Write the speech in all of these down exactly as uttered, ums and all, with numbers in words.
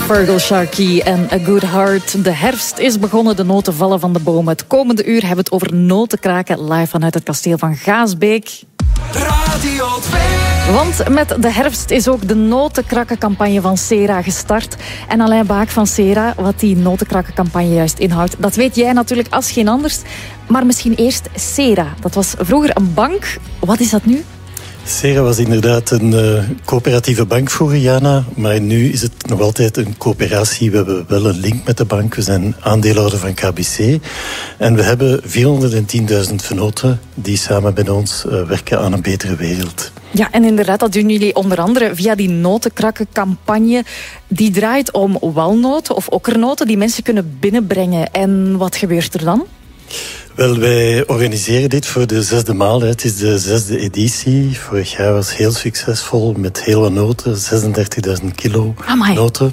Fergal Sharkey en A Good Heart. De herfst is begonnen, de noten vallen van de bomen. Het komende uur hebben we het over notenkraken live vanuit het kasteel van Gaasbeek. Radio twee. Want met de herfst is ook de notenkrakkencampagne van Cera gestart. En Alain Baak van Cera, wat die notenkrakkencampagne juist inhoudt, dat weet jij natuurlijk als geen anders. Maar misschien eerst Cera. Dat was vroeger een bank. Wat is dat nu? Cera was inderdaad een uh, coöperatieve bank vroeger, Jana. Maar nu is het nog altijd een coöperatie. We hebben wel een link met de bank. We zijn aandeelhouder van K B C. En we hebben vierhonderdtienduizend vennoten die samen bij ons uh, werken aan een betere wereld. Ja, en inderdaad, dat doen jullie onder andere via die notenkrakkencampagne. Die draait om walnoten of okkernoten die mensen kunnen binnenbrengen. En wat gebeurt er dan? Wel, wij organiseren dit voor de zesde maal. Het is de zesde editie. Vorig jaar was heel succesvol met heel wat noten. zesendertigduizend kilo Amai. noten.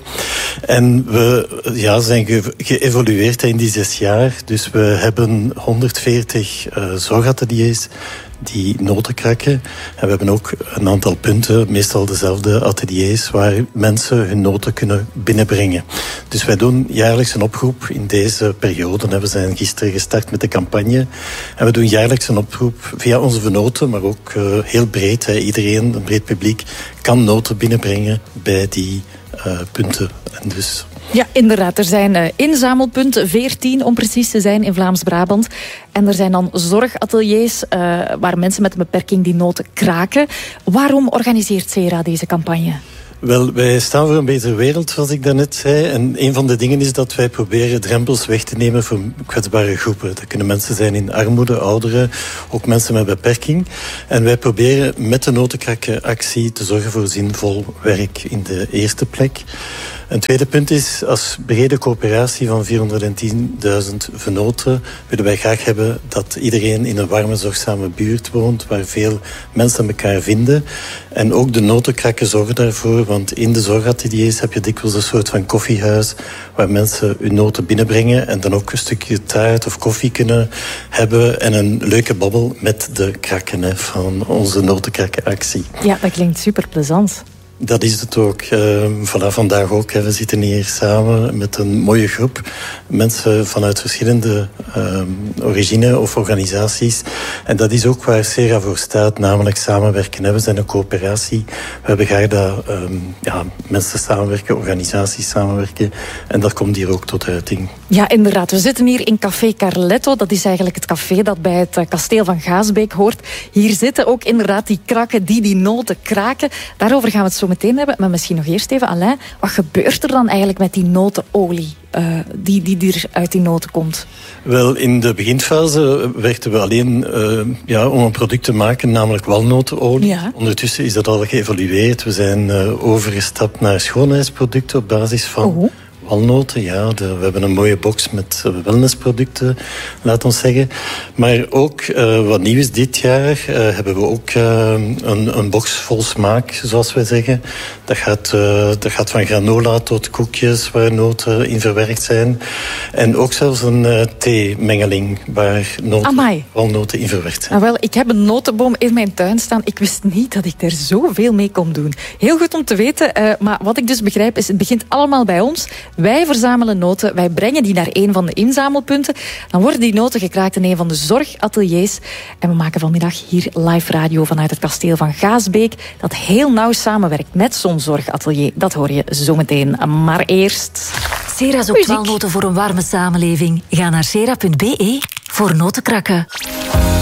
En we ja, zijn ge- geëvolueerd in die zes jaar. Dus we hebben honderdveertig uh, zorgateliers die noten krakken. En we hebben ook een aantal punten, meestal dezelfde ateliers, waar mensen hun noten kunnen binnenbrengen. Dus wij doen jaarlijks een oproep in deze periode. We zijn gisteren gestart met de campagne. En we doen jaarlijks een oproep via onze vennoten, maar ook uh, heel breed. Hè. Iedereen, een breed publiek, kan noten binnenbrengen bij die uh, punten. En dus... Ja, inderdaad. Er zijn uh, inzamelpunten, veertien om precies te zijn in Vlaams-Brabant. En er zijn dan zorgateliers uh, waar mensen met een beperking die noten kraken. Waarom organiseert Cera deze campagne? Wel, wij staan voor een betere wereld, zoals ik daarnet zei. En een van de dingen is dat wij proberen drempels weg te nemen voor kwetsbare groepen. Dat kunnen mensen zijn in armoede, ouderen, ook mensen met beperking. En wij proberen met de notenkrakkenactie te zorgen voor zinvol werk in de eerste plek. Een tweede punt is, als brede coöperatie van vierhonderdtienduizend vennoten willen wij graag hebben dat iedereen in een warme, zorgzame buurt woont, waar veel mensen elkaar vinden. En ook de notenkrakken zorgen daarvoor, want in de zorgateliers heb je dikwijls een soort van koffiehuis waar mensen hun noten binnenbrengen en dan ook een stukje taart of koffie kunnen hebben en een leuke babbel met de krakken hè, van onze notenkrakkenactie. Ja, dat klinkt super plezant. Dat is het ook. Uh, vanaf vandaag ook. Hè. We zitten hier samen met een mooie groep mensen vanuit verschillende uh, origine of organisaties. En dat is ook waar Cera voor staat, namelijk samenwerken. Hè. We zijn een coöperatie. We hebben graag dat um, ja, mensen samenwerken, organisaties samenwerken. En dat komt hier ook tot uiting. Ja, inderdaad. We zitten hier in Café Carletto. Dat is eigenlijk het café dat bij het kasteel van Gaasbeek hoort. Hier zitten ook inderdaad die krakken die die noten kraken. Daarover gaan we het zo meteen hebben. Maar misschien nog eerst even, Alain, wat gebeurt er dan eigenlijk met die notenolie uh, die, die, die er uit die noten komt? Wel, in de beginfase werkten we alleen uh, ja, om een product te maken, namelijk walnotenolie. Ja. Ondertussen is dat al geëvolueerd. We zijn uh, overgestapt naar schoonheidsproducten op basis van... Oh. Walnoten, ja. De, we hebben een mooie box met wellnessproducten, laat ons zeggen. Maar ook, uh, wat nieuw is dit jaar, uh, hebben we ook uh, een, een box vol smaak, zoals wij zeggen. Dat gaat, uh, dat gaat van granola tot koekjes waar noten in verwerkt zijn. En ook zelfs een uh, theemengeling waar noten, walnoten in verwerkt zijn. Ah, wel, ik heb een notenboom in mijn tuin staan. Ik wist niet dat ik daar zoveel mee kon doen. Heel goed om te weten, uh, maar wat ik dus begrijp is, het begint allemaal bij ons. Wij verzamelen noten, wij brengen die naar een van de inzamelpunten. Dan worden die noten gekraakt in een van de zorgateliers. En we maken vanmiddag hier live radio vanuit het kasteel van Gaasbeek, dat heel nauw samenwerkt met zo'n zorgatelier. Dat hoor je zometeen. Maar eerst... Cera zoekt walnoten voor een warme samenleving. Ga naar cera punt be voor notenkrakken.